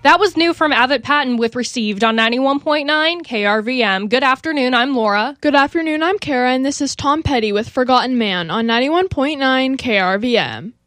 That was new from Avett Patton with Received on 91.9 KRVM. Good afternoon, I'm Laura. Good afternoon, I'm Kara, and this is Tom Petty with Forgotten Man on 91.9 KRVM.